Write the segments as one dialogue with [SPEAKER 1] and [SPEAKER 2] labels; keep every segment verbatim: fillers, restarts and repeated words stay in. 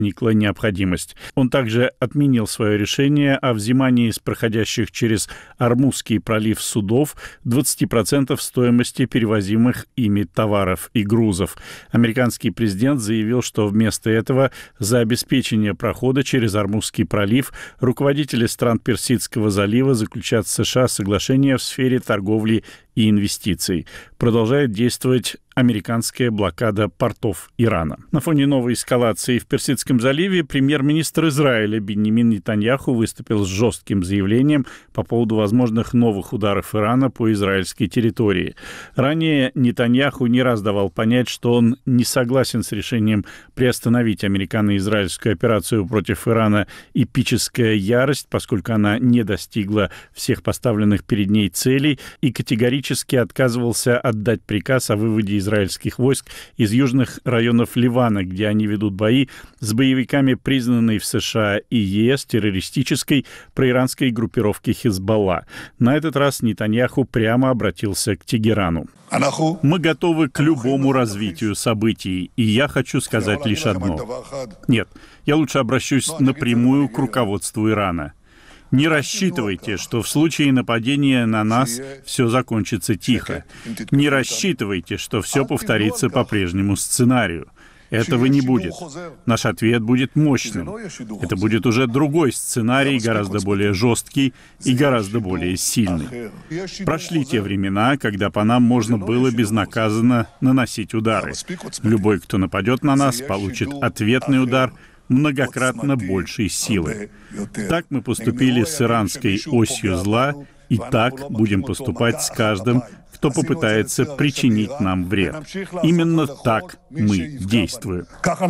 [SPEAKER 1] возникла необходимость. Он также отменил свое решение о взимании из проходящих через Ормузский пролив судов двадцать процентов стоимости перевозимых ими товаров и грузов. Американский президент заявил, что вместо этого за обеспечение прохода через Ормузский пролив руководители стран Персидского залива заключат с США соглашение в сфере торговли и инвестиций. Продолжает действовать американская блокада портов Ирана. На фоне новой эскалации в Персидском заливе премьер-министр Израиля Биньямин Нетаньяху выступил с жестким заявлением по поводу возможных новых ударов Ирана по израильской территории. Ранее Нетаньяху не раз давал понять, что он не согласен с решением приостановить американо-израильскую операцию против Ирана «Эпическая ярость», поскольку она не достигла всех поставленных перед ней целей, и категорически отказывался отдать приказ о выводе израильских войск из южных районов Ливана, где они ведут бои с боевиками, признанной в США и ЕС террористической проиранской группировки Хизбалла. На этот раз Нетаньяху прямо обратился к Тегерану. Мы готовы к любому развитию событий, и я хочу сказать лишь одно. Нет, я лучше обращусь напрямую к руководству Ирана. Не рассчитывайте, что в случае нападения на нас все закончится тихо. Не рассчитывайте, что все повторится по прежнему сценарию. Этого не будет. Наш ответ будет мощным. Это будет уже другой сценарий, гораздо более жесткий и гораздо более сильный. Прошли те времена, когда по нам можно было безнаказанно наносить удары. Любой, кто нападет на нас, получит ответный удар многократно большей силы. Так мы поступили с иранской осью зла, и так будем поступать с каждым, кто попытается причинить нам вред. Именно так мы действуем.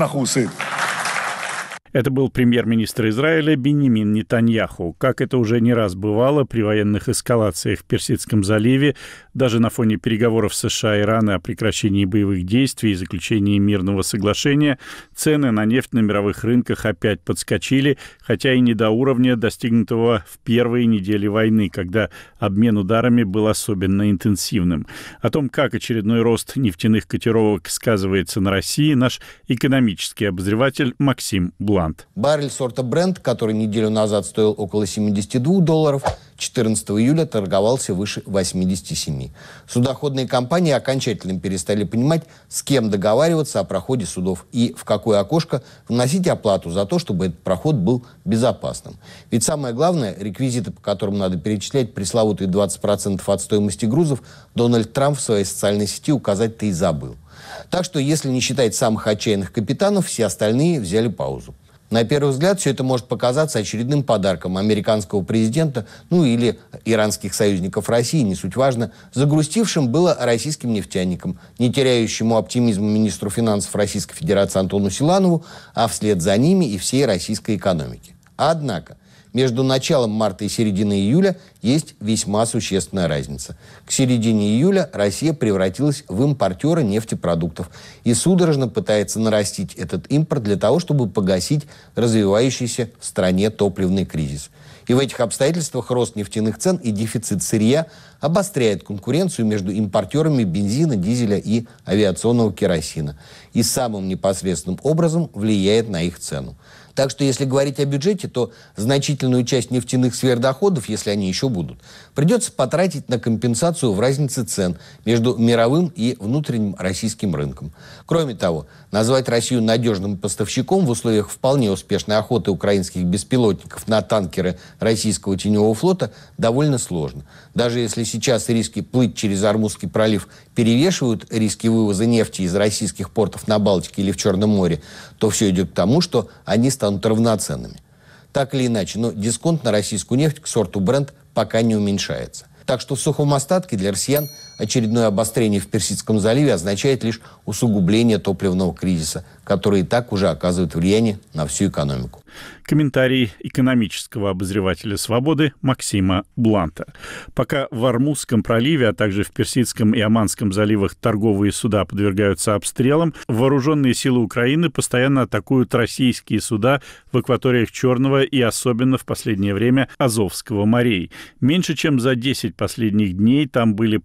[SPEAKER 1] Это был премьер-министр Израиля Биньямин Нетаньяху. Как это уже не раз бывало при военных эскалациях в Персидском заливе, даже на фоне переговоров США и Ирана о прекращении боевых действий и заключении мирного соглашения, цены на нефть на мировых рынках опять подскочили, хотя и не до уровня, достигнутого в первые недели войны, когда обмен ударами был особенно интенсивным. О том, как очередной рост нефтяных котировок сказывается на России, наш экономический обозреватель Максим Блант.
[SPEAKER 2] Баррель сорта Brent, который неделю назад стоил около семьдесят два долларов, четырнадцатого июля торговался выше восемьдесят семь. Судоходные компании окончательно перестали понимать, с кем договариваться о проходе судов и в какое окошко вносить оплату за то, чтобы этот проход был безопасным. Ведь самое главное, реквизиты, по которым надо перечислять пресловутые двадцать процентов от стоимости грузов, Дональд Трамп в своей социальной сети указать-то и забыл. Так что, если не считать самых отчаянных капитанов, все остальные взяли паузу. На первый взгляд, все это может показаться очередным подарком американского президента, ну или иранских союзников России, не суть важно, загрустившим было российским нефтяникам, не теряющему оптимизма министру финансов Российской Федерации Антону Силанову, а вслед за ними и всей российской экономике. Однако, между началом марта и серединой июля есть весьма существенная разница. К середине июля Россия превратилась в импортера нефтепродуктов и судорожно пытается нарастить этот импорт для того, чтобы погасить развивающийся в стране топливный кризис. И в этих обстоятельствах рост нефтяных цен и дефицит сырья обостряет конкуренцию между импортерами бензина, дизеля и авиационного керосина и самым непосредственным образом влияет на их цену. Так что, если говорить о бюджете, то значительную часть нефтяных сверхдоходов, если они еще будут, придется потратить на компенсацию в разнице цен между мировым и внутренним российским рынком. Кроме того, назвать Россию надежным поставщиком в условиях вполне успешной охоты украинских беспилотников на танкеры российского теневого флота довольно сложно. Даже если сейчас риски плыть через Ормузский пролив перевешивают риски вывоза нефти из российских портов на Балтике или в Черном море, то все идет к тому, что они станут равноценными. Так или иначе, но дисконт на российскую нефть к сорту Brent пока не уменьшается. Так что в сухом остатке для россиян очередное обострение в Персидском заливе означает лишь усугубление топливного кризиса, который и так уже оказывает влияние на всю экономику.
[SPEAKER 1] Комментарий экономического обозревателя «Свободы» Максима Бланта. Пока в Ормузском проливе, а также в Персидском и Оманском заливах торговые суда подвергаются обстрелам, вооруженные силы Украины постоянно атакуют российские суда в акваториях Черного и особенно в последнее время Азовского морей. Меньше чем за десять последних дней там были поражены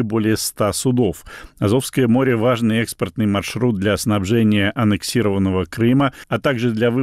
[SPEAKER 1] более ста судов. Азовское море – важный экспортный маршрут для снабжения аннексированного Крыма, а также для вывоза